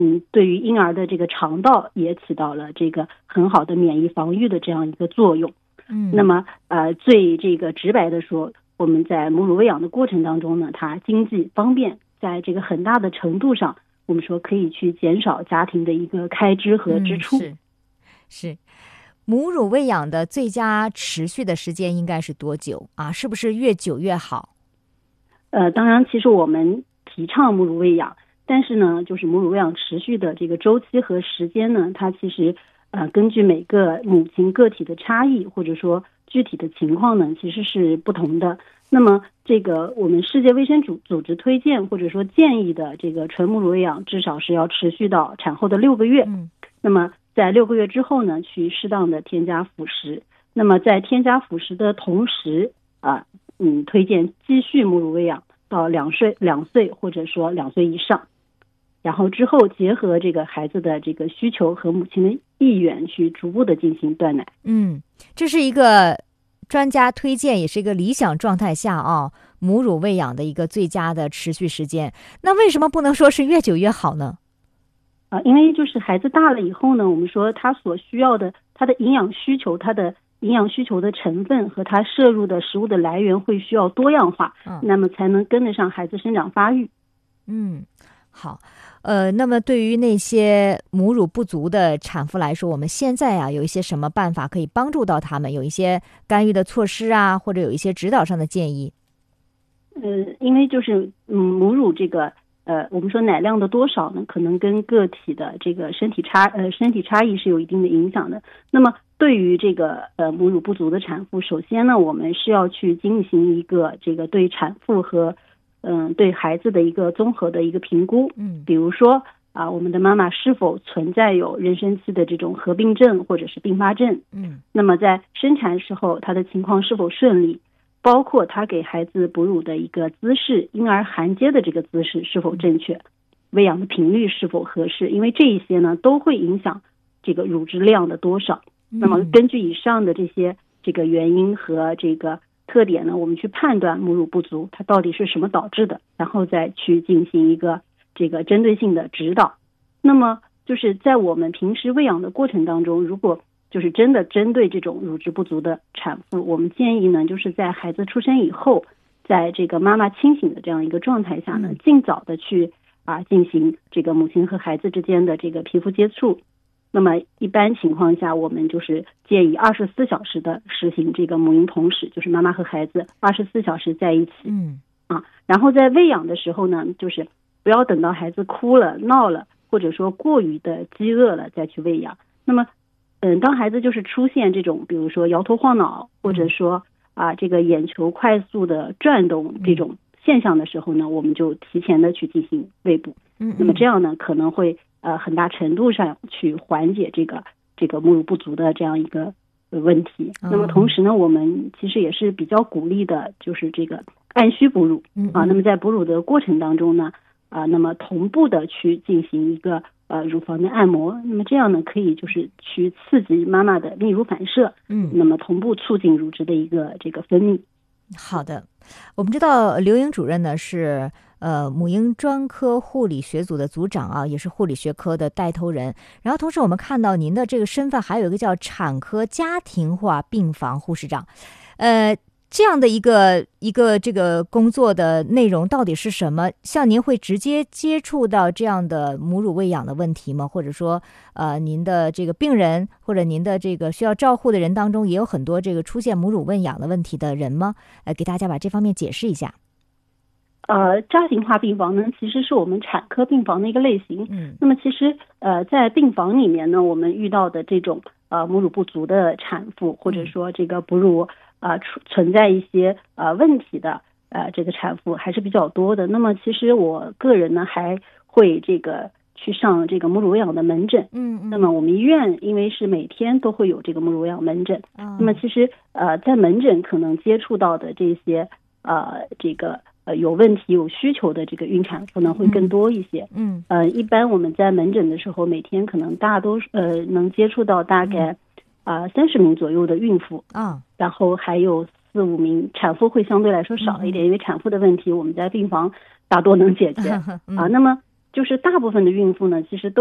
对于婴儿的这个肠道也起到了这个很好的免疫防御的这样一个作用。那么最这个直白的说，我们在母乳喂养的过程当中呢，它经济方便，在这个很大的程度上，我们说可以去减少家庭的一个开支和支出。 是。母乳喂养的最佳持续的时间应该是多久啊？是不是越久越好？ 当然，其实我们提倡母乳喂养，但是呢，就是母乳喂养持续的这个周期和时间呢，它其实根据每个母亲个体的差异，或者说具体的情况呢，其实是不同的。那么这个我们世界卫生组织推荐或者说建议的这个纯母乳喂养，至少是要持续到产后的6个月。那么在6个月之后呢，去适当的添加辅食。那么在添加辅食的同时推荐继续母乳喂养到2岁或者说2岁以上，然后之后结合这个孩子的这个需求和母亲的意愿去逐步的进行断奶。 这是一个专家推荐，也是一个理想状态下母乳喂养的一个最佳的持续时间。那为什么不能说是越久越好呢？ 因为就是孩子大了以后呢，我们说他所需要的他的营养需求，他的营养需求的成分和他摄入的食物的来源会需要多样化，那么才能跟得上孩子生长发育。 好，那么对于那些母乳不足的产妇来说，我们现在有一些什么办法可以帮助到他们？有一些干预的措施或者有一些指导上的建议？ 因为就是母乳这个我们说奶量的多少呢，可能跟个体的这个身体差异是有一定的影响的。那么对于这个母乳不足的产妇，首先呢，我们是要去进行一个这个对产妇和对孩子的一个综合的一个评估。比如说我们的妈妈是否存在有妊娠期的这种合并症或者是并发症。那么在生产时候她的情况是否顺利，包括她给孩子哺乳的一个姿势，婴儿含接的这个姿势是否正确，喂养的频率是否合适，因为这一些呢都会影响这个乳汁量的多少。那么根据以上的这个原因和这个特点呢，我们去判断母乳不足它到底是什么导致的，然后再去进行一个这个针对性的指导。那么就是在我们平时喂养的过程当中，如果就是真的针对这种乳汁不足的产妇，我们建议呢，就是在孩子出生以后，在这个妈妈清醒的这样一个状态下呢，尽早的去进行这个母亲和孩子之间的这个皮肤接触。那么一般情况下，我们就是建议24小时的实行这个母婴同时，就是妈妈和孩子24小时在一起。然后在喂养的时候呢，就是不要等到孩子哭了闹了，或者说过于的饥饿了再去喂养。那么当孩子就是出现这种比如说摇头晃脑，或者说这个眼球快速的转动这种现象的时候呢，我们就提前的去进行喂哺。那么这样呢，可能会很大程度上去缓解这个母乳不足的这样一个问题。那么同时呢，我们其实也是比较鼓励的，就是这个按需哺乳那么在哺乳的过程当中呢那么同步的去进行一个乳房的按摩，那么这样呢可以就是去刺激妈妈的泌乳反射，那么同步促进乳汁的一个这个分泌。 好的，我们知道刘英主任呢是母婴专科护理学组的组长也是护理学科的带头人。然后同时我们看到您的这个身份还有一个叫产科家庭化病房护士长，这样的一个这个工作的内容到底是什么？像您会直接接触到这样的母乳喂养的问题吗？或者说您的这个病人或者您的这个需要照护的人当中也有很多这个出现母乳喂养的问题的人吗？给大家把这方面解释一下。 家庭化病房呢，其实是我们产科病房的一个类型。那么其实在病房里面呢，我们遇到的这种母乳不足的产妇，或者说这个哺乳存在一些问题的这个产妇还是比较多的。那么其实我个人呢还会这个去上这个母乳喂养的门诊。那么我们医院因为是每天都会有这个母乳喂养门诊，那么其实在门诊可能接触到的这些这个有问题有需求的这个孕产妇呢会更多一些。一般我们在门诊的时候，每天可能能接触到大概30名左右的孕妇然后还有4-5名产妇，会相对来说少一点，因为产妇的问题我们在病房大多能解决那么就是大部分的孕妇呢，其实都